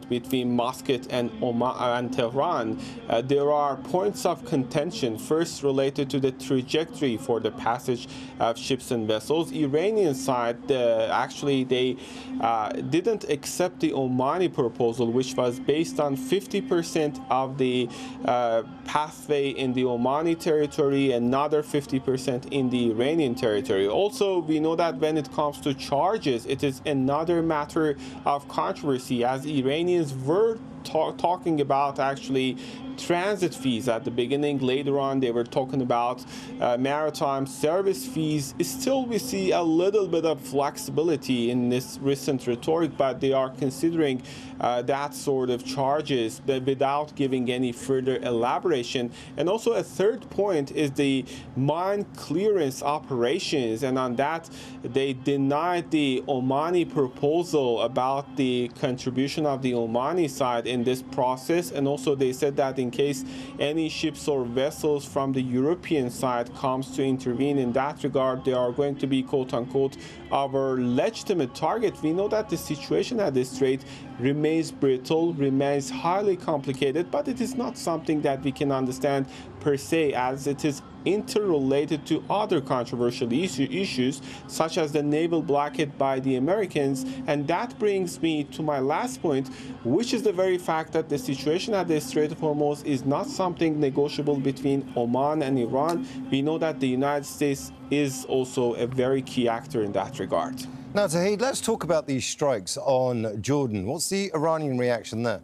conflict between Muscat and Oman and Tehran, there are points of contention. First, related to the trajectory for the passage of ships and vessels. Iranian side actually they didn't accept the Omani proposal, which was based on 50% of the pathway in the Omani territory, another 50% in the Iranian territory. Also, we know that when it comes to charges, it is another matter of controversy, as Iranians were talking about actually transit fees at the beginning. Later on, they were talking about maritime service fees. Still, we see a little bit of flexibility in this recent rhetoric, but they are considering that sort of charges without giving any further elaboration. And also a third point is the mine clearance operations, and on that they denied the Omani proposal about the contribution of the Omani side in this process. And also they said that in case any ships or vessels from the European side comes to intervene in that regard, they are going to be quote-unquote our legitimate target. We know that the situation at this strait remains brittle, remains highly complicated, but it is not something that we can understand per se, as it is interrelated to other controversial issues such as the naval blockade by the Americans. And that brings me to my last point, which is the very fact that the situation at the Strait of Hormuz is not something negotiable between Oman and Iran. We know that the United States is also a very key actor in that regard. Now, Tauhid, let's talk about these strikes on Jordan. What's the Iranian reaction there?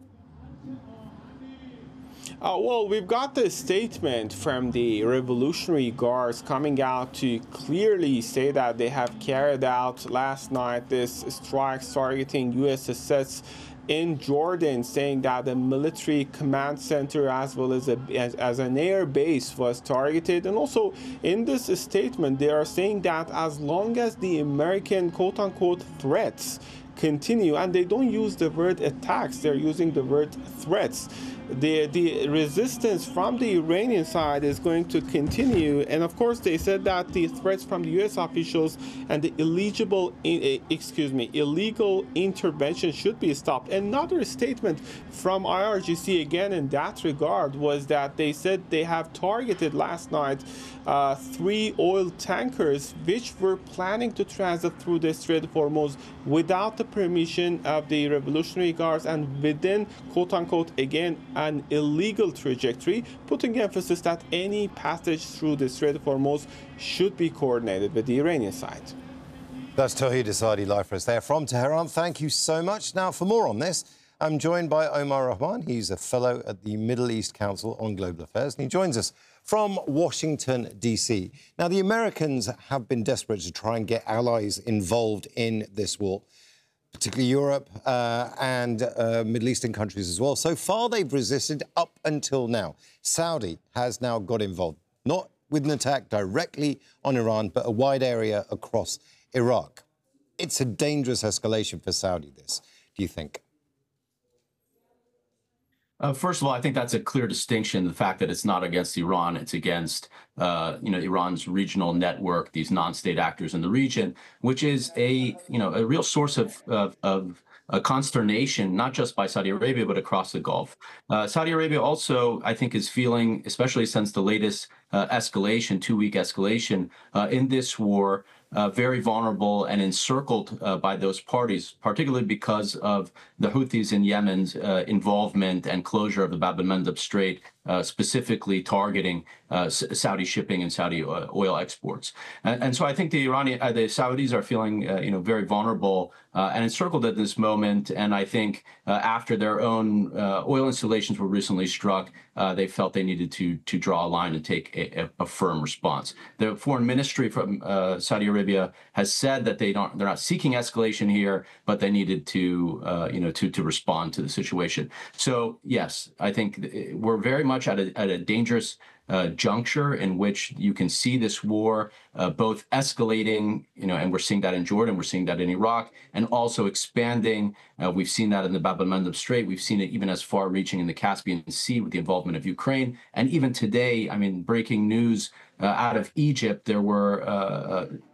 Well, we've got the statement from the Revolutionary Guards coming out to clearly say that they have carried out last night this strikes targeting U.S. assets in Jordan, saying that the military command center as well as an air base was targeted. And also in this statement, they are saying that as long as the American quote-unquote threats continue, and they don't use the word attacks, they're using the word threats, the resistance from the Iranian side is going to continue. And of course, they said that the threats from the U.S. officials and the illegal intervention should be stopped. Another statement from IRGC again in that regard was that they said they have targeted last night 3 oil tankers which were planning to transit through the Strait of Hormuz without the permission of the Revolutionary Guards and within quote-unquote again an illegal trajectory, putting emphasis that any passage through the Strait of Hormuz should be coordinated with the Iranian side. That's Tauhid Asadi live for us there from Tehran. Thank you so much. Now, for more on this, I'm joined by Omar Rahman. He's a fellow at the Middle East Council on Global Affairs, and he joins us from Washington, D.C. Now, the Americans have been desperate to try and get allies involved in this war, particularly Europe and Middle Eastern countries as well. So far, they've resisted up until now. Saudi has now got involved, not with an attack directly on Iran, but a wide area across Iraq. It's a dangerous escalation for Saudi, this, do you think? First of all, I think that's a clear distinction, the fact that it's not against Iran, it's against Iran's regional network, these non-state actors in the region, which is a real source of consternation, not just by Saudi Arabia, but across the Gulf. Saudi Arabia also, I think, is feeling, especially since the latest escalation, 2-week escalation in this war, very vulnerable and encircled by those parties, particularly because of the Houthis in Yemen's involvement and closure of the Bab el-Mandeb Strait, specifically targeting Saudi shipping and Saudi oil exports. And so I think the Saudis are feeling very vulnerable and encircled at this moment. And I think after their own oil installations were recently struck, they felt they needed to draw a line and take a firm response. The foreign ministry from Saudi Arabia has said that they're not seeking escalation here, but they needed to respond to the situation. So yes, I think we're very much at a dangerous juncture in which you can see this war both escalating, and we're seeing that in Jordan, we're seeing that in Iraq, and also expanding. We've seen that in the Bab el-Mandeb Strait. We've seen it even as far-reaching in the Caspian Sea with the involvement of Ukraine. And even today, breaking news out of Egypt, there were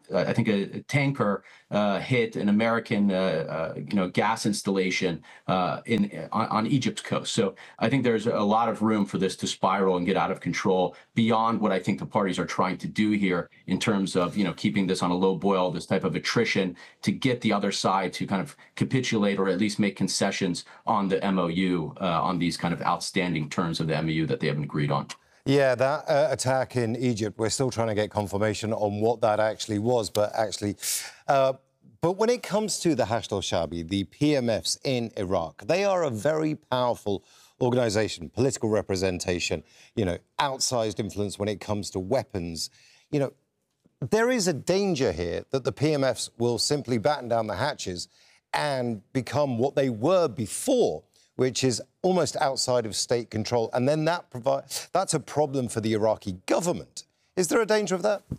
I think a tanker hit an American, gas installation on Egypt's coast. So I think there's a lot of room for this to spiral and get out of control beyond what I think the parties are trying to do here in terms of, keeping this on a low boil, this type of attrition, to get the other side to kind of capitulate or at least make concessions on the MOU, on these kind of outstanding terms of the MOU that they haven't agreed on. Yeah, that attack in Egypt, we're still trying to get confirmation on what that actually was, but when it comes to the Hashd al-Shaabi, the PMFs in Iraq, they are a very powerful organisation, political representation, outsized influence when it comes to weapons. There is a danger here that the PMFs will simply batten down the hatches and become what they were before, which is almost outside of state control. And then that's a problem for the Iraqi government. Is there a danger of that?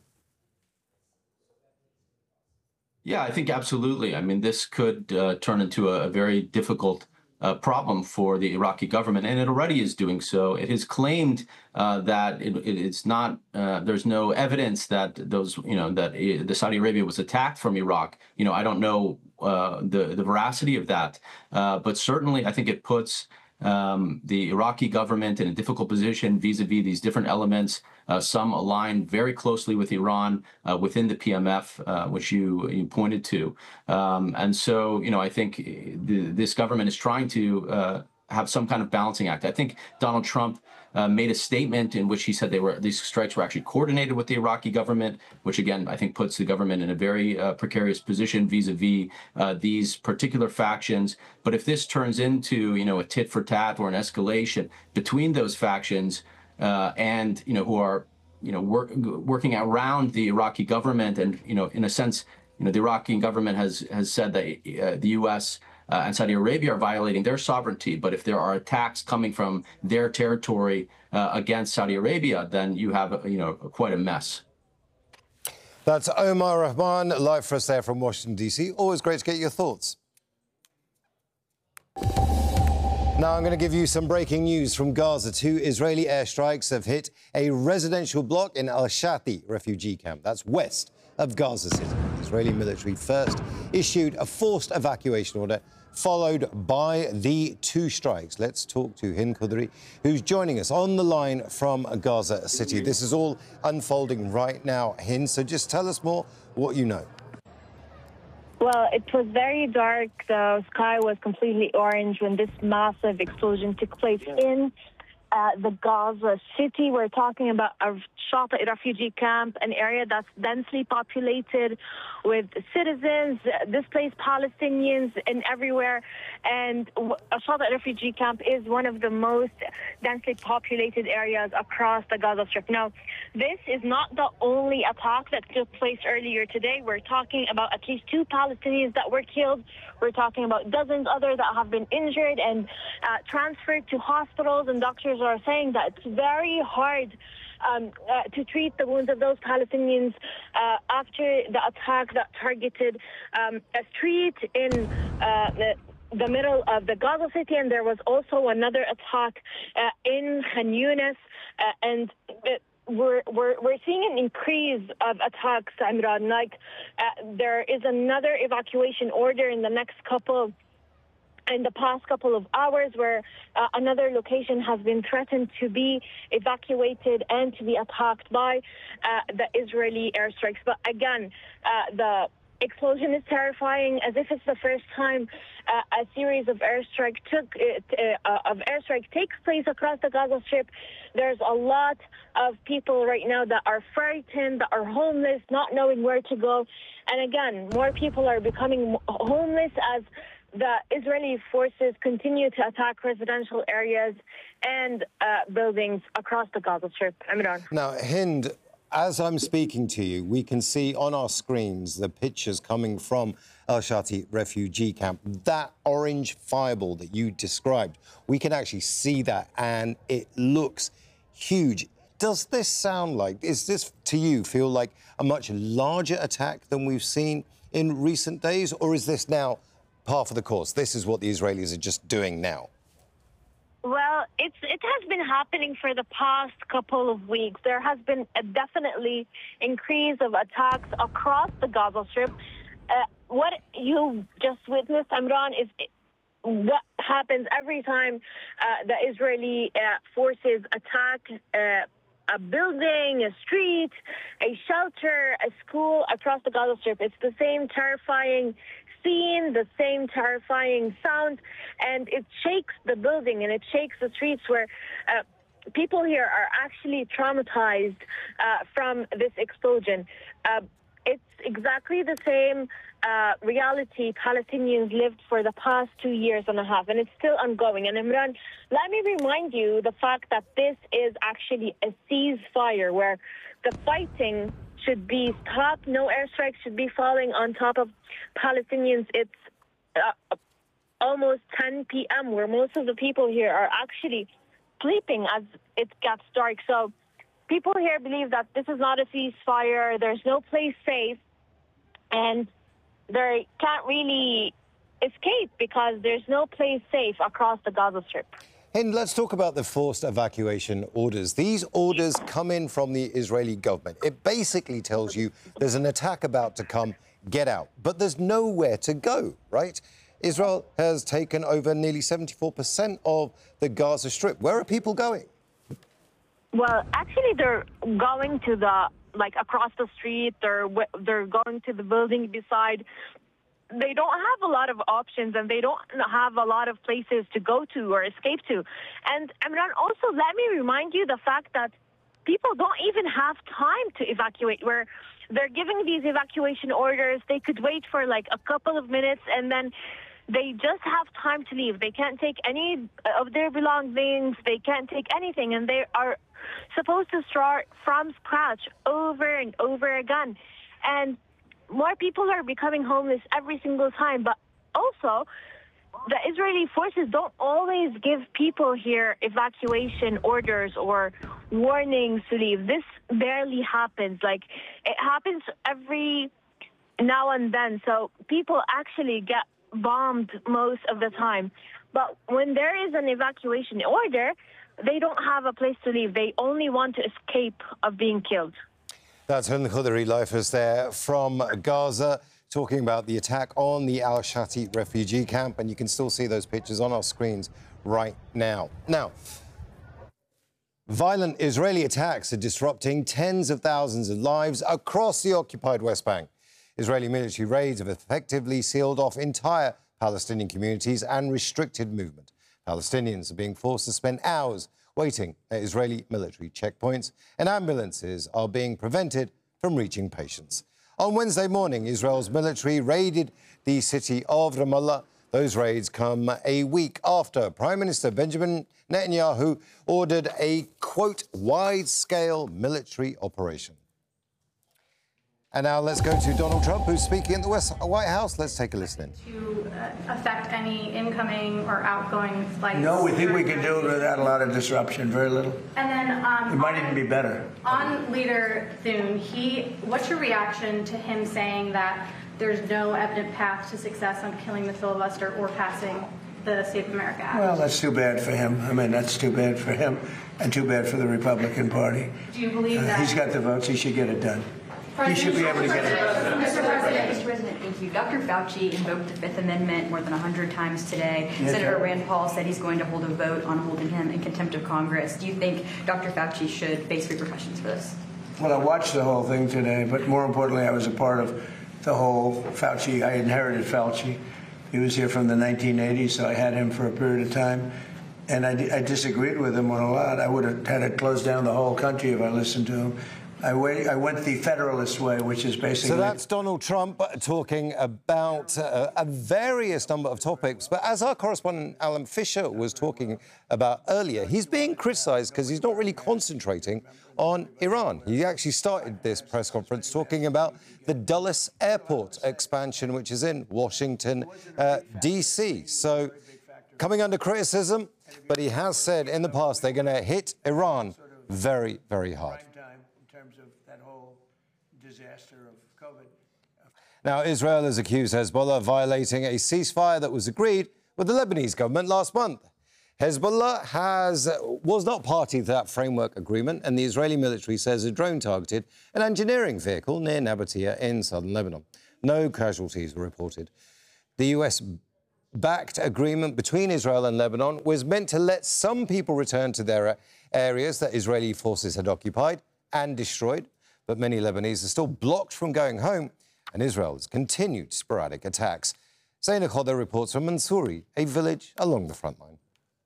Yeah, I think absolutely. I mean, this could turn into a very difficult problem for the Iraqi government, and it already is doing so. It has claimed that it's not. There's no evidence that the Saudi Arabia was attacked from Iraq. I don't know the veracity of that, but certainly I think it puts the Iraqi government in a difficult position vis-a-vis these different elements. Some align very closely with Iran within the PMF, which you pointed to. And so, I think this government is trying to have some kind of balancing act. I think Donald Trump made a statement in which he said these strikes were actually coordinated with the Iraqi government, which again I think puts the government in a very precarious position vis-a-vis these particular factions. But if this turns into a tit for tat or an escalation between those factions and who are working around the Iraqi government, and in a sense the Iraqi government has said that the U.S. And Saudi Arabia are violating their sovereignty. But if there are attacks coming from their territory against Saudi Arabia, then you have quite a mess. That's Omar Rahman, live for us there from Washington, D.C. Always great to get your thoughts. Now I'm going to give you some breaking news from Gaza. 2 Israeli airstrikes have hit a residential block in Al-Shati refugee camp. That's west of Gaza City. The Israeli military first issued a forced evacuation order, followed by the 2 strikes. Let's talk to Hind Qudri, who's joining us on the line from Gaza City. This is all unfolding right now, Hind, so just tell us more what you know. Well, it was very dark. The sky was completely orange when this massive explosion took place in the Gaza City. We're talking about a Shati refugee camp, an area that's densely populated with citizens, displaced Palestinians, and everywhere. And a Shati refugee camp is one of the most densely populated areas across the Gaza Strip. Now, this is not the only attack that took place earlier today. We're talking about at least 2 Palestinians that were killed. We're talking about dozens others that have been injured and transferred to hospitals, and doctors are saying that it's very hard to treat the wounds of those Palestinians after the attack that targeted a street in the middle of the Gaza City, and there was also another attack in Khan Yunis, and we're seeing an increase of attacks, Imran. Like there is another evacuation order in the past couple of hours, where another location has been threatened to be evacuated and to be attacked by the Israeli airstrikes. But again, the explosion is terrifying, as if it's the first time a series of airstrike takes place across the Gaza Strip. There's a lot of people right now that are frightened, that are homeless, not knowing where to go. And again, more people are becoming homeless as the Israeli forces continue to attack residential areas and buildings across the Gaza Strip. Imran. Now, Hind, as I'm speaking to you, we can see on our screens the pictures coming from Al-Shati refugee camp. That orange fireball that you described, we can actually see that, and it looks huge. Does this sound like, is this, to you, feel like a much larger attack than we've seen in recent days, or is this now par for the course? This is what the Israelis are just doing now. Well, Well, it has been happening for the past couple of weeks. There has been a definitely increase of attacks across the Gaza Strip. What you just witnessed, Imran, is what happens every time the Israeli forces attack a building, a street, a shelter, a school across the Gaza Strip. It's the same terrifying scene, the same terrifying sound, and it shakes the building and it shakes the streets where people here are actually traumatized from this explosion. It's exactly the same reality Palestinians lived for the past 2.5 years, and it's still ongoing. And Imran, let me remind you the fact that this is actually a ceasefire where the fighting should be stopped. No airstrikes should be falling on top of Palestinians. It's almost 10 p.m. where most of the people here are actually sleeping as it gets dark. So people here believe that this is not a ceasefire. There's no place safe, and they can't really escape because there's no place safe across the Gaza Strip. And let's talk about the forced evacuation orders. These orders come in from the Israeli government. It basically tells you there's an attack about to come, get out. But there's nowhere to go, right? Israel has taken over nearly 74% of the Gaza Strip. Where are people going? Well, actually, they're going to across the street. They're going to the building beside. They don't have a lot of options, and they don't have a lot of places to go to or escape to. And Imran, also, let me remind you the fact that people don't even have time to evacuate, where they're giving these evacuation orders. They could wait for a couple of minutes, and then they just have time to leave. They can't take any of their belongings. They can't take anything, and they are supposed to start from scratch over and over again. And more people are becoming homeless every single time. But also, the Israeli forces don't always give people here evacuation orders or warnings to leave. This barely happens. It happens every now and then. So people actually get bombed most of the time. But when there is an evacuation order, they don't have a place to leave. They only want to escape of being killed. That's Helen Khudri, lifers there from Gaza, talking about the attack on the Al-Shati refugee camp. And you can still see those pictures on our screens right now. Now, violent Israeli attacks are disrupting tens of thousands of lives across the occupied West Bank. Israeli military raids have effectively sealed off entire Palestinian communities and restricted movement. Palestinians are being forced to spend hours waiting at Israeli military checkpoints, and ambulances are being prevented from reaching patients. On Wednesday morning, Israel's military raided the city of Ramallah. Those raids come a week after Prime Minister Benjamin Netanyahu ordered a, quote, wide-scale military operation. And now let's go to Donald Trump, who's speaking at the White House. Let's take a listen in. To affect any incoming or outgoing flights? No, we think we can do it without a lot of disruption, very little. And then... it might even be better. On Leader Thune, what's your reaction to him saying that there's no evident path to success on killing the filibuster or passing the Save America Act? Well, that's too bad for him. I mean, that's too bad for him and too bad for the Republican Party. Do you believe that... he's got the votes. He should get it done. He should be able to get it done. Mr. President, thank you. Dr. Fauci invoked the Fifth Amendment more than 100 times today. Yes, Senator sir. Rand Paul said he's going to hold a vote on holding him in contempt of Congress. Do you think Dr. Fauci should face repercussions for this? Well, I watched the whole thing today, but more importantly, I was a part of the whole Fauci. I inherited Fauci. He was here from the 1980s, so I had him for a period of time. And I disagreed with him on a lot. I would have had to close down the whole country if I listened to him. I went the Federalist way, which is basically... So that's Donald Trump talking about a various number of topics. But as our correspondent Alan Fisher was talking about earlier, he's being criticised because he's not really concentrating on Iran. He actually started this press conference talking about the Dulles Airport expansion, which is in Washington, D.C. So coming under criticism, but he has said in the past they're going to hit Iran very, very hard. Now, Israel has accused Hezbollah of violating a ceasefire that was agreed with the Lebanese government last month. Hezbollah was not party to that framework agreement, and the Israeli military says a drone targeted an engineering vehicle near Nabatea in southern Lebanon. No casualties were reported. The US-backed agreement between Israel and Lebanon was meant to let some people return to their areas that Israeli forces had occupied and destroyed, but many Lebanese are still blocked from going home, and Israel has continued sporadic attacks. Zaina Khodr reports from Mansouri, a village along the front line.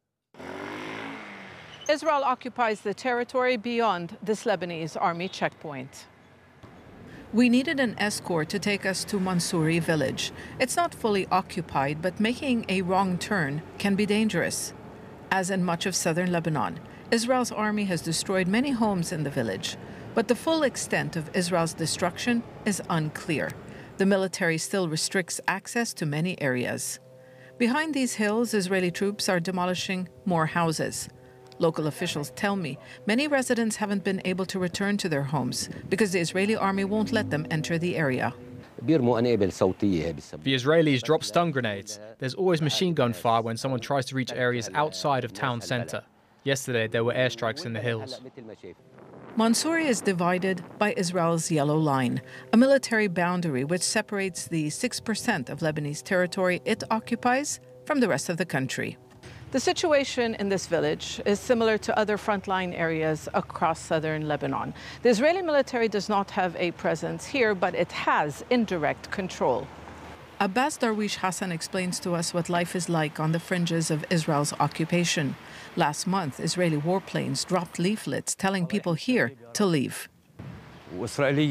Israel occupies the territory beyond this Lebanese army checkpoint. We needed an escort to take us to Mansouri village. It's not fully occupied, but making a wrong turn can be dangerous. As in much of southern Lebanon, Israel's army has destroyed many homes in the village, but the full extent of Israel's destruction is unclear. The military still restricts access to many areas. Behind these hills, Israeli troops are demolishing more houses. Local officials tell me many residents haven't been able to return to their homes because the Israeli army won't let them enter the area. The Israelis drop stun grenades. There's always machine gun fire when someone tries to reach areas outside of town centre. Yesterday, there were airstrikes in the hills. Mansouri is divided by Israel's Yellow Line, a military boundary which separates the 6% of Lebanese territory it occupies from the rest of the country. The situation in this village is similar to other frontline areas across southern Lebanon. The Israeli military does not have a presence here, but it has indirect control. Abbas Darwish Hassan explains to us what life is like on the fringes of Israel's occupation. Last month, Israeli warplanes dropped leaflets telling people here to leave. The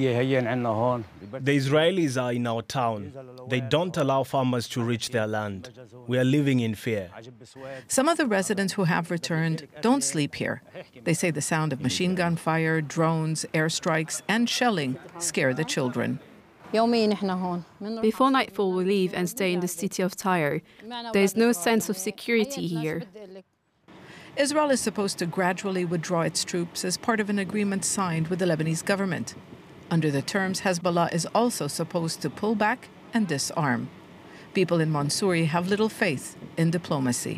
Israelis are in our town. They don't allow farmers to reach their land. We are living in fear. Some of the residents who have returned don't sleep here. They say the sound of machine gun fire, drones, airstrikes, and shelling scare the children. Before nightfall, we leave and stay in the city of Tyre. There is no sense of security here. Israel is supposed to gradually withdraw its troops as part of an agreement signed with the Lebanese government. Under the terms, Hezbollah is also supposed to pull back and disarm. People in Mansouri have little faith in diplomacy.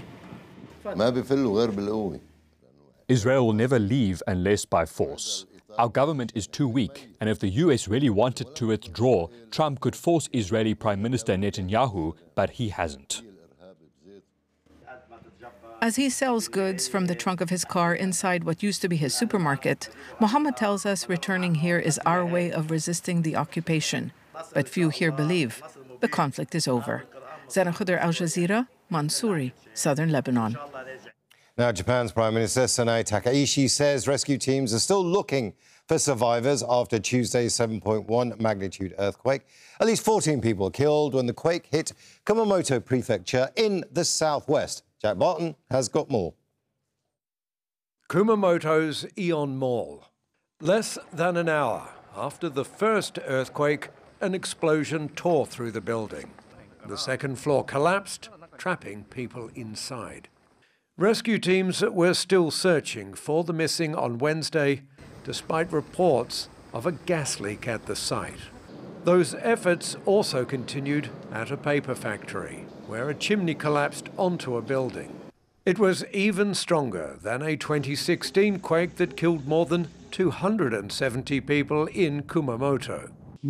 Israel will never leave unless by force. Our government is too weak, and if the US really wanted to withdraw, Trump could force Israeli Prime Minister Netanyahu, but he hasn't. As he sells goods from the trunk of his car inside what used to be his supermarket, Mohammed tells us returning here is our way of resisting the occupation. But few here believe the conflict is over. Zaina Khodr, Al Jazeera, Mansouri, southern Lebanon. Now, Japan's Prime Minister Sanae Takaishi says rescue teams are still looking for survivors after Tuesday's 7.1 magnitude earthquake. At least 14 people killed when the quake hit Kumamoto Prefecture in the southwest. Jack Barton has got more. Kumamoto's Aeon Mall. Less than an hour after the first earthquake, an explosion tore through the building. The second floor collapsed, trapping people inside. Rescue teams were still searching for the missing on Wednesday, despite reports of a gas leak at the site. Those efforts also continued at a paper factory, where a chimney collapsed onto a building. It was even stronger than a 2016 quake that killed more than 270 people in Kumamoto.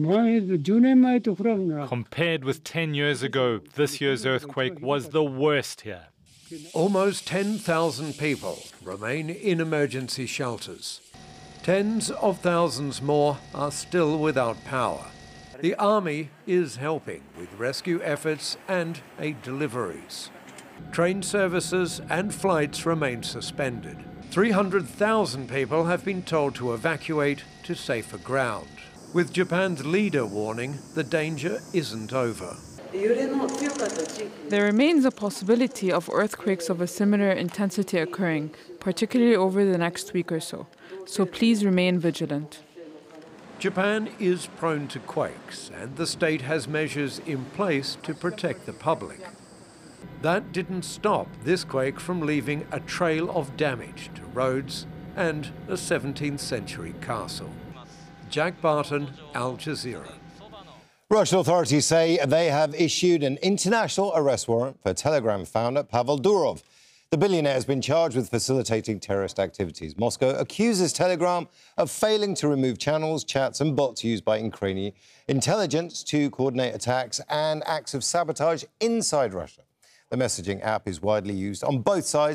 Compared with 10 years ago, this year's earthquake was the worst here. Almost 10,000 people remain in emergency shelters. Tens of thousands more are still without power. The army is helping with rescue efforts and aid deliveries. Train services and flights remain suspended. 300,000 people have been told to evacuate to safer ground. With Japan's leader warning, the danger isn't over. There remains a possibility of earthquakes of a similar intensity occurring, particularly over the next week or so. So please remain vigilant. Japan is prone to quakes, and the state has measures in place to protect the public. That didn't stop this quake from leaving a trail of damage to roads and a 17th century castle. Jack Barton, Al Jazeera. Russian authorities say they have issued an international arrest warrant for Telegram founder Pavel Durov. The billionaire has been charged with facilitating terrorist activities. Moscow accuses Telegram of failing to remove channels, chats and bots used by Ukrainian intelligence to coordinate attacks and acts of sabotage inside Russia. The messaging app is widely used on both sides.